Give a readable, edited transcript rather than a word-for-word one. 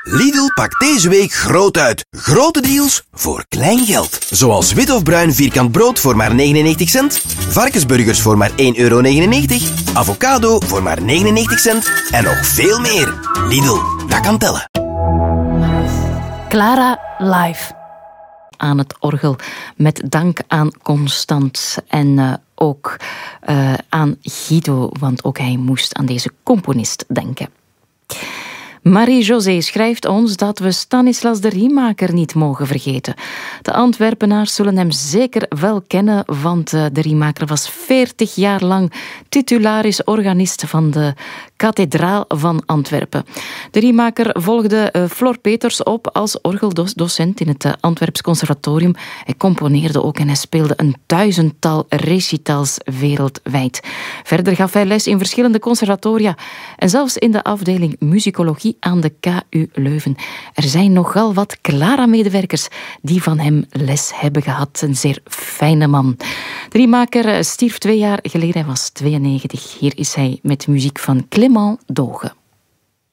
Lidl pakt deze week groot uit. Grote deals voor klein geld. Zoals wit of bruin vierkant brood voor maar 99 cent. Varkensburgers voor maar 1,99 €. Avocado voor maar 99 cent. En nog veel meer. Lidl, dat kan tellen. Clara live aan het orgel. Met dank aan Constant en ook aan Guido, want ook hij moest aan deze componist denken. Marie-José schrijft ons dat we Stanislas de Riemaker niet mogen vergeten. De Antwerpenaars zullen hem zeker wel kennen, want de Riemaker was 40 jaar lang titularis organist van de kathedraal van Antwerpen. De Riemaker volgde Flor Peters op als orgeldocent in het Antwerps Conservatorium. Hij componeerde ook en hij speelde een 1000-tal recitals wereldwijd. Verder gaf hij les in verschillende conservatoria en zelfs in de afdeling muzikologie aan de KU Leuven. Er zijn nogal wat Clara-medewerkers die van hem les hebben gehad. Een zeer fijne man. De Riemaker stierf 2 jaar geleden. Hij was 92. Hier is hij met muziek van Clément Doge.